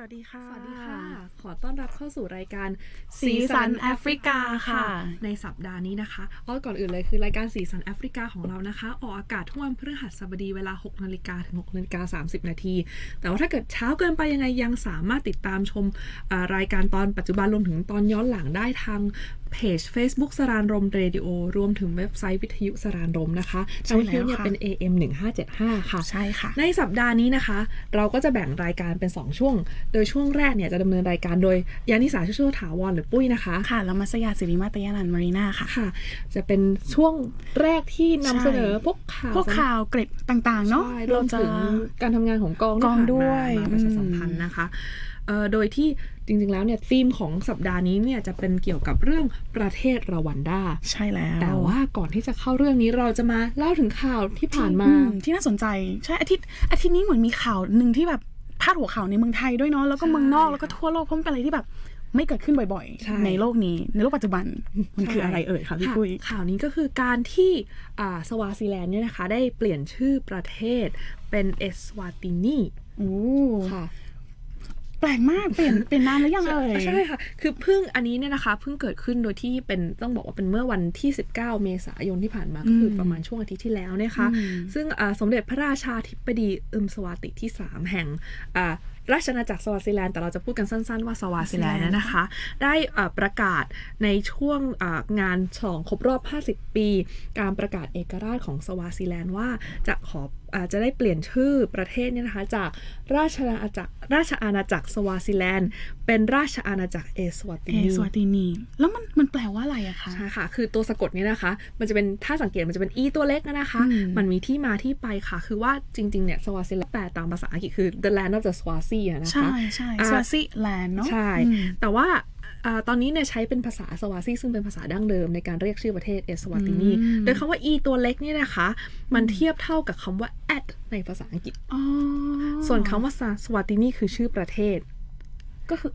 วัสดีค่ะสวัสดีค่ะขอต้อนรับเข้าสู่รายการสีสันแอฟริกาค่ะในสัปดาห์นี้นะคะก่อนอื่นเลยคือรายการสีสันแอฟริกาของเรานะคะออกอากาศทุกวันพฤหัสบดีเวลา 6 นาฬิกาถึง 6 นาฬิกา 30 นาทีแต่ว่าถ้าเกิดเช้าเกินไปยังไงยังสามารถติดตามชมรายการตอนปัจจุบันรวมถึงตอนย้อนหลังได้ทางเพจ Facebook สรานรมเรดิโอรวมถึงเว็บไซต์วิทยุสรานรมนะคะทางวิทยุเนี่ยเป็น AM 1575ค่ะใช่ค่ะในสัปดาห์นี้นะคะเราก็จะแบ่งรายการเป็น2ช่วงโดยช่วงแรกเนี่ยจะดำเนินรายการโดยยานิสาชั่วถาวรหรือปุ้ยนะคะค่ะแล้วมัสยาสิริมาตยานันท์มารีนาค่ะค่ะจะเป็นช่วงแรกที่นำเสนอพวกข่าวเกร็ดต่างๆเนาะรวมถึงการทำงานของกองด้วยมาประชาสัมพันธ์นะคะโดยที่จริงๆแล้วเนี่ยธีมของสัปดาห์นี้เนี่ยจะเป็นเกี่ยวกับเรื่องประเทศรวันดาใช่แล้วแต่ว่าก่อนที่จะเข้าเรื่องนี้เราจะมาเล่าถึงข่าวที่ผ่านมาที่น่าสนใจใช่อาทิตย์นี้เหมือนมีข่าวหนึ่งที่แบบพาดหัวข่าวในเมืองไทยด้วยเนาะแล้วก็เมืองนอกแล้วก็ทั่วโลกเพราะมันเป็นอะไรที่แบบไม่เกิดขึ้นบ่อยๆในโลกนี้ในโลกปัจจุบันมันคืออะไรคะพี่ปุ้ยข่าวนี้ก็คือการที่สวาซิแลนด์เนี่ยนะคะได้เปลี่ยนชื่อประเทศเป็นเอสวาตินีค่ะแปลกมากเปลี่ยนนามแล้วยังใช่ค่ะคือเพิ่งอันนี้เนี่ยนะคะเพิ่งเกิดขึ้นโดยที่เป็นต้องบอกว่าเป็นเมื่อวันที่19เมษายนที่ผ่านมาก็คือประมาณช่วงอาทิตย์ที่แล้วนะคะซึ่งสมเด็จพระราชาธิบดีสวาติที่3แห่งราชอาณาจักรสวาซิแลนด์แต่เราจะพูดกันสั้นๆว่าสวาซิแลนด์นะคะได้ประกาศในช่วงงานฉลองครบรอบ50ปีการประกาศเอกราชของสวาซิแลนด์ว่าจะได้เปลี่ยนชื่อประเทศเนี่ยนะคะจากราชอาณาจักรสวาซิแลนด์เป็นราชอาณาจักรเอสวาตินีแล้วมันแปลว่าอะไรอะคะใช่ค่ะคือตัวสะกดนี้นะคะมันจะเป็นถ้าสังเกตมันจะเป็น e ตัวเล็กนะคะมันมีที่มาที่ไปค่ะคือว่าจริงๆเนี่ยสวาซิแลนด์แปลตามภาษาอังกฤษคือ the land of the Swazi นะคะใช่สวาซิแลนด์เนาะใช่แต่ว่าตอนนี้เนี่ยใช้เป็นภาษาสวาซีซึ่งเป็นภาษาดั้งเดิมในการเรียกชื่อประเทศเอสวาตินีโดยคำว่า e ตัวเล็กนี่นะคะมันเทียบเท่ากับคำว่า at ในภาษาอังกฤษส่วนคำว่าสวาตินีคือชื่อประเทศก็คือ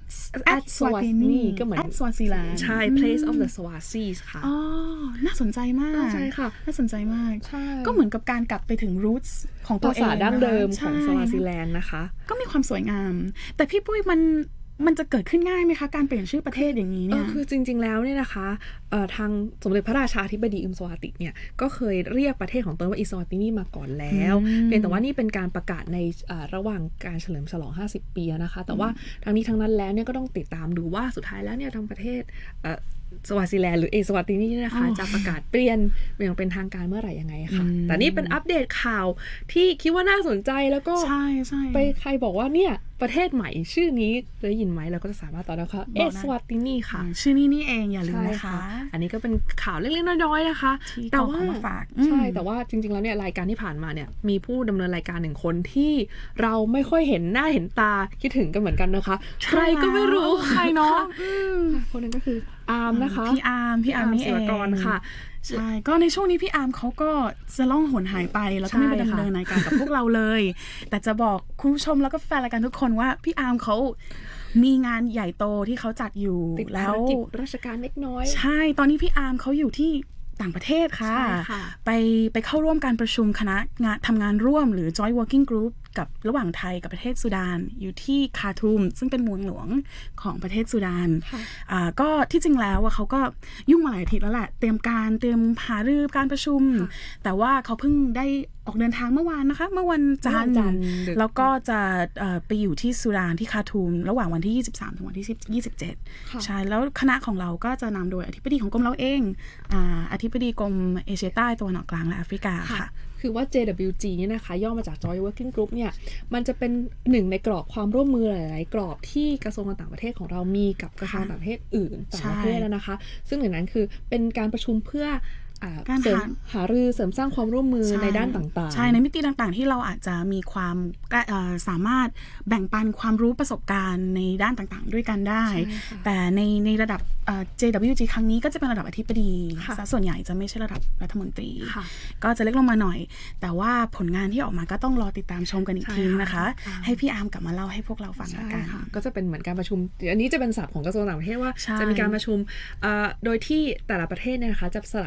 at สวาตินีก็เหมือน at สวาซิแลนด์ใช่ place of the Swazis ค่ะน่าสนใจมากใช่ค่ะน่าสนใจมากก็เหมือนกับการกลับไปถึง roots ของตัวเองภาษาดั้งเดิมของสวาซิแลนด์นะคะก็มีความสวยงามแต่พี่ปุ้ยมันจะเกิดขึ้นง่ายไหมคะการเปลี่ยนชื่อประเทศอย่างนี้เนี่ยคือจริงๆแล้วเนี่ยนะคะทางสมเด็จพระราชาธิบดีสวาติเนี่ยก็เคยเรียกประเทศของตนว่าอิสวาตินีมาก่อนแล้วเพียงแต่ว่านี่เป็นการประกาศในระหว่างการเฉลิมฉลอง50ปีนะคะแต่ว่าทั้งนี้ทั้งนั้นแล้วเนี่ยก็ต้องติดตามดูว่าสุดท้ายแล้วเนี่ยทางประเทศสวาซิแลนด์หรือเอสวาตินีนะคะจะประกาศเปลี่ยนอย่างเป็นทางการเมื่อไหร่ยังไงค่ะแต่นี่เป็นอัปเดตข่าวที่คิดว่าน่าสนใจแล้วก็ใช่ไปใครบอกว่าเนี่ยประเทศใหม่ชื่อนี้ได้ยินไหมเราก็จะสามารถตอบได้ค่ะเอสวาตินีค่ะชื่อนี่เองอย่าลืมนะคะอันนี้ก็เป็นข่าวเล็กๆน้อยๆนะคะแต่ว่าใช่แต่ว่าจริงๆแล้วเนี่ยรายการที่ผ่านมาเนี่ยมีผู้ดำเนินรายการ1คนที่เราไม่ค่อยเห็นหน้าเห็นตาคิดถึงกันเหมือนกันนะคะใครก็ไม่รู้ใครเนาะคนนั้นก็คืออาร์มนะคะพี่อาร์มนี่เองค่ะใช่ก็ในช่วงนี้พี่อาร์มเขาก็จะล่องหนหายไปแล้วก็ไม่มาดำเนินรายการกับพวกเราเลยแต่จะบอกคุณผู้ชมแล้วก็แฟนรายการทุกคนว่าพี่อาร์มเขามีงานใหญ่โตที่เขาจัดอยู่แล้วราชการเล็กน้อยใช่ตอนนี้พี่อาร์มเขาอยู่ที่ต่างประเทศค่ะไปเข้าร่วมการประชุมคณะทำงานร่วมหรือ Joint Working Group กับระหว่างไทยกับประเทศสุดานอยู่ที่คาร์ทูมซึ่งเป็นเมืองหลวงของประเทศสุดานก็ที่จริงแล้วเขาก็ยุ่งมาหลายอาทิตย์แล้วแหละเตรียมหารือการประชุมแต่ว่าเขาเพิ่งได้ออกเดินทางเมื่อวานนะคะเมื่อวันจันทร์แล้วก็จะไปอยู่ที่สุดานที่คาร์ทูมระหว่างวันที่23ถึงวันที่27ใช่แล้วคณะของเราก็จะนำโดยอธิบดีของกรมเราเองอธิบดีกรมเอเชียใต้ตะวันออกกลางและแอฟริกาค่ะคือว่า JWG นี่นะคะย่อมาจาก Joint Working Group เนี่ยมันจะเป็นหนึ่งในกรอบความร่วมมือหลายๆกรอบที่กระทรวงการต่างประเทศของเรามีกับกระทรวงต่างประเทศอื่นต่างประเทศแล้วนะคะซึ่งในนั้นคือเป็นการประชุมเพื่อการหารือเสริมสร้างความร่วมมือในด้านต่างๆใช่ในมิติต่างๆที่เราอาจจะมีความสามารถแบ่งปันความรู้ประสบการณ์ในด้านต่างๆด้วยกันได้แต่ในระดับJWG ครั้งนี้ก็จะเป็นระดับอธิบดีซะส่วนใหญ่จะไม่ใช่ระดับรัฐมนตรีก็จะเล็กลงมาหน่อยแต่ว่าผลงานที่ออกมาก็ต้องรอติดตามชมกันอีกทีนะคะให้พี่อาร์มกลับมาเล่าให้พวกเราฟังกันก็จะเป็นเหมือนการประชุมอันนี้จะเป็นศัพท์ของกระทรวงต่างประเทศว่าจะมีการประชุมโดยที่แต่ละประเทศเนี่ยนะคะจะสลับกันเป็นเจ้าภ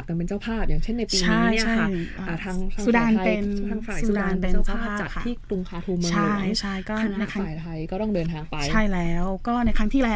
าพอย่างเช่นในปีนี้เนี่ยค่ะทางสุดานเป็นทางฝ่ายสุดานเป็นเจ้าภาพจัดที่กรุงคาร์ทูมเมืองหลวงใช่ก็คณะฝ่ายไทยก็ต้องเดินทางไปใช่แล้วก็ในครั้งที่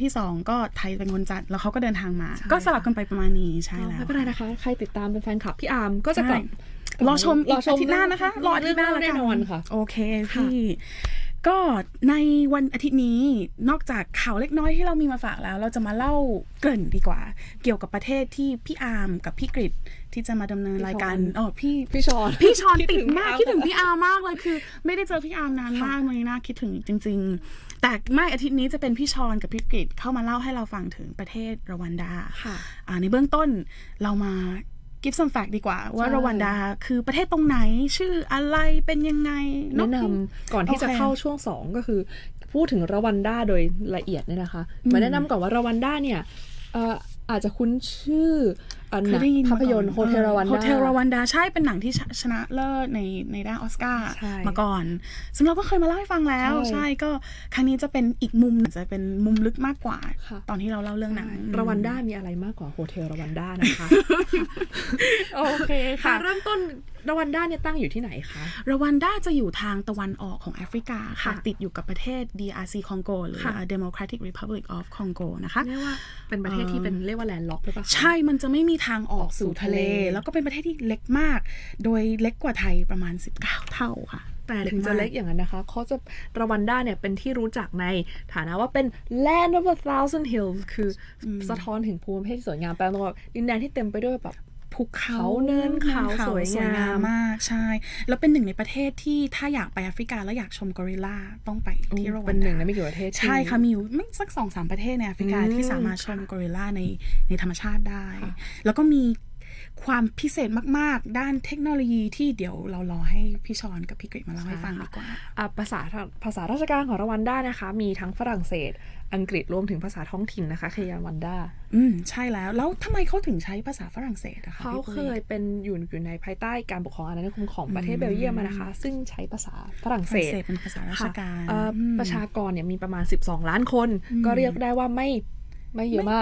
2ก็ไทยเป็นคนจัดแล้วเขาก็เดินทางมาก็สลับกันไปประมาณนี้ใช่แล้วไม่เป็นไรนะคะใครติดตามเป็นแฟนคลับพี่อาร์มก็จะกลับรอชมอาทิตย์หน้านะคะรออาทิตย์หน้าแน่นอนค่ะโอเคพี่ก็ในวันอาทิตย์นี้นอกจากข่าวเล็กน้อยที่เรามีมาฝากแล้วเราจะมาเล่าเกริ่นดีกว่าเกี่ยวกับประเทศที่พี่อาร์มกับพี่กฤษที่จะมาดำเนินรายการพี่ชอนติดมากคิดถึงพี่อาร์มมากเลยคือไม่ได้เจอพี่อาร์มนานมากเลยนะคิดถึงจริงๆแต่ไม่อาทิตย์นี้จะเป็นพี่ชอนกับพี่กฤษเข้ามาเล่าให้เราฟังถึงประเทศรวันดาในเบื้องต้นเรามาgive some fact ดีกว่าว่ารวันดาคือประเทศตรงไหนชื่ออะไรเป็นยังไงแนะนำก่อนที่จะเข้าช่วง2ก็คือพูดถึงรวันดาโดยละเอียดเนี่ยนะคะมาแนะนำก่อนว่ารวันดาเนี่ยอาจจะคุ้นชื่อภาพยนตร์โฮเทลรวันดาใช่เป็นหนังที่ชนะเลิศในด้านออสการ์มาก่อนซึ่งเราก็เคยมาเล่าให้ฟังแล้วใช่ก็ครั้งนี้จะเป็นอีกมุมจะเป็นมุมลึกมากกว่าตอนที่เราเล่าเรื่องหนังรวันดามีอะไรมากกว่าโฮเทลรวันดานะคะโอเคค่ะเริ่มต้นรวันดาเนี่ยตั้งอยู่ที่ไหนคะรวันดาจะอยู่ทางตะวันออกของแอฟริกาค่ะติดอยู่กับประเทศ DRC คองโกหรือ Democratic Republic of Congo นะคะเรียกว่าเป็นประเทศที่เป็นเรียกว่าแลนด์ล็อกหรือเปล่าใช่มันจะไม่มีทางออกสู่ทะเลแล้วก็เป็นประเทศที่เล็กมากโดยเล็กกว่าไทยประมาณ19เท่าค่ะแต่ถึงจะเล็กอย่างนั้นนะคะเขาจะรวันดาเนี่ยเป็นที่รู้จักในฐานะว่าเป็น Land of a Thousand Hills คือสะท้อนถึงภูมิประเทศที่สวยงามแปลว่าดินแดนที่เต็มไปด้วยแบบภูเขาเนินเขาสวยงามมากใช่แล้วเป็นหนึ่งในประเทศที่ถ้าอยากไปแอฟริกาแล้วอยากชมกอริลลาต้องไปที่รวันดาเป็นหนึ่งในไม่กี่ประเทศใช่ค่ะมีอยู่ไม่สัก 2-3 ประเทศในแอฟริกาที่สามารถชมกอริลลาในธรรมชาติได้แล้วก็มีความพิเศษมากๆด้านเทคโนโลยีที่เดี๋ยวเรารอให้พี่ชอนกับพี่กฤษมาเล่าให้ฟังดีกว่าภาษาราชการของรวันดานะคะมีทั้งฝรั่งเศสอังกฤษรวมถึงภาษาท้องถิ่นนะคะคือรวันดาใช่แล้วทำไมเขาถึงใช้ภาษาฝรั่งเศสอะคะเขาเคยเป็นอยู่ในภายใต้การปกครองอาณานิคมของประเทศเบลเยียมนะคะซึ่งใช้ภาษาฝรั่งเศสเป็นภาษาราชการประชากรเนี่ยมีประมาณ12 ล้านคนก็เรียกได้ว่าไม่เยอะมาก